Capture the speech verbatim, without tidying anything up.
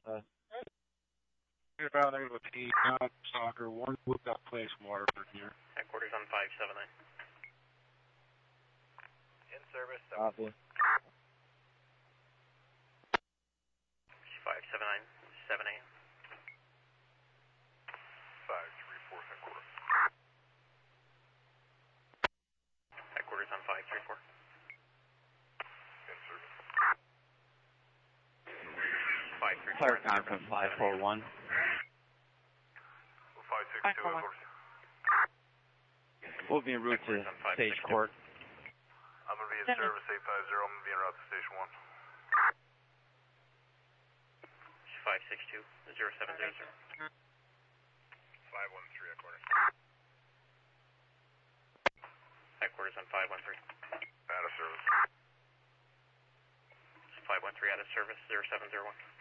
Uh, About there with the uh, soccer, one looked up place Waterford here. Headquarters on five seven nine. In service. copy. five seven nine, seven A M. five three four, headquarters. Headquarters on five three four. In service. five three four. Fire conference five four one. five six two, headquarters. We'll be en route to Stage Court. I'm going to be in service eight five zero. I'm going to be en route to station one. five six two, zero seven zero zero. five one three, headquarters. Headquarters on five one three. Out of service. five one three out of service, zero seven zero one.